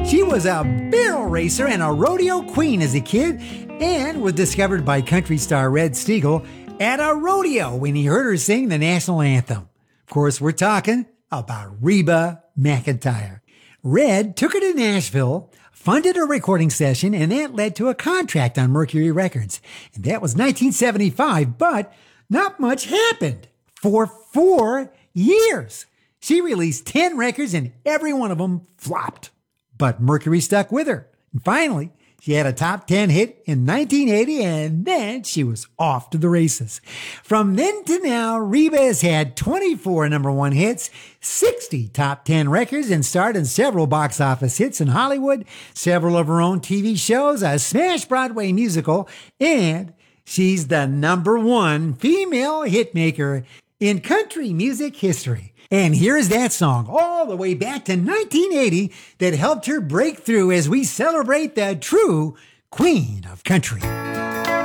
She was a barrel racer and a rodeo queen as a kid and was discovered by country star Red Steagall at a rodeo when he heard her sing the national anthem. Of course, we're talking about Reba McEntire. Red took her to Nashville, funded a recording session, and that led to a contract on Mercury Records. And that was 1975, but not much happened for 4 years. She released 10 records and every one of them flopped. But Mercury stuck with her. And finally, she had a top 10 hit in 1980, and then she was off to the races. From then to now, Reba has had 24 number one hits, 60 top 10 records, and starred in several box office hits in Hollywood, several of her own TV shows, a smash Broadway musical, and she's the number one female hitmaker in country music history. And here's that song all the way back to 1980 that helped her break through as we celebrate the true Queen of Country.